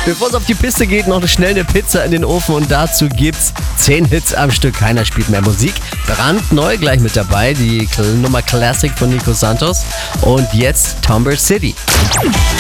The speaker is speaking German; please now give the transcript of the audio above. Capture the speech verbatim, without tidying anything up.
Bevor es auf die Piste geht, noch schnell eine Pizza in den Ofen und dazu gibt's zehn Hits am Stück. Keiner spielt mehr Musik. Brandneu gleich mit dabei, die Nummer Classic von Nico Santos. Und jetzt Tomber City.